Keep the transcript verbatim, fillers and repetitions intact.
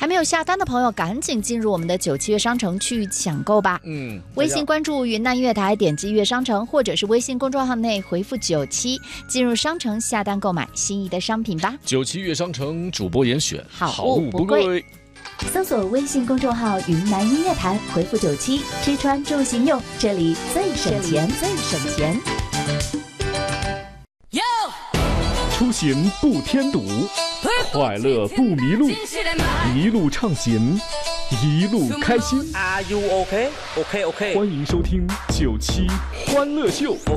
还没有下单的朋友，赶紧进入我们的九七月商城去抢购吧。 嗯， 微信关注云南音乐台，点击乐商城，或者是微信公众号内回复九七，进入商城下单购买心仪的商品吧。 九七乐商城主播严选， 好物不贵。搜索微信公众号云南音乐台，回复九七，吃穿住行用，这里最省钱，最省钱。 出行不添堵，快乐不迷路，一路畅行，一路开心。 Are you OK? OK OK。 欢迎收听九七欢乐秀。